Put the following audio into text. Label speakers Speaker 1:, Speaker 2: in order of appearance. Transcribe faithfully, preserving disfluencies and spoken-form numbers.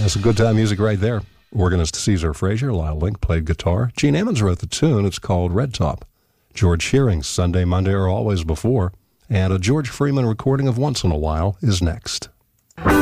Speaker 1: That's a good time music right there. Organist Caesar Frazier, Lyle Link played guitar. Gene Ammons wrote the tune. It's called Red Top. George Shearing's Sunday, Monday, or Always Before. And a George Freeman recording of Once in a While is next.